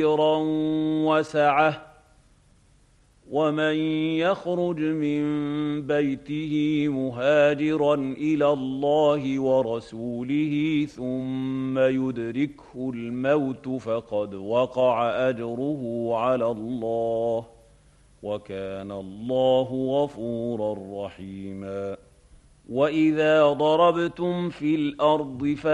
خيرا وسعه ومن يخرج من بيته مهاجرا إلى الله ورسوله ثم يدركه الموت فقد وقع أجره على الله وكان الله غفورا رحيما وإذا ضربتم في الأرض